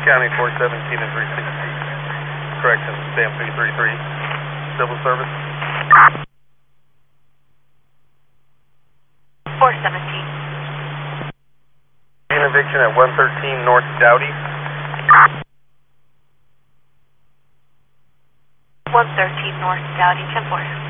County 417 and 360. Correction, Stamp 233. Civil service. 417. Eviction at 113 North Dowdy. 113 North Dowdy, 10-4.